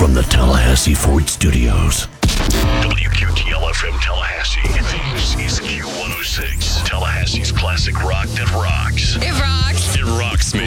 from the Tallahassee Ford Studios. WQTL-FM Tallahassee. This is Q106, Tallahassee's classic rock that rocks. It rocks. It rocks me.